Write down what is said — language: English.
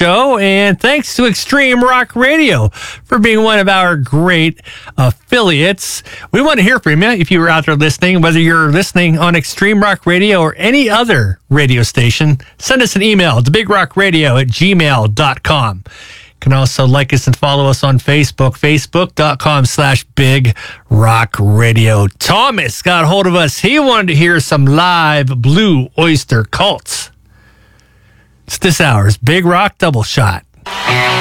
show. And thanks to Extreme Rock Radio for being one of our great affiliates. We want to hear from you if you were out there listening, whether you're listening on Extreme Rock Radio or any other radio station. Send us an email to bigrockradio@gmail.com. You can also like us and follow us on Facebook, facebook.com/Big Rock Radio. Thomas got a hold of us. He wanted to hear some live Blue Oyster Cults. It's this hour's Big Rock Double Shot.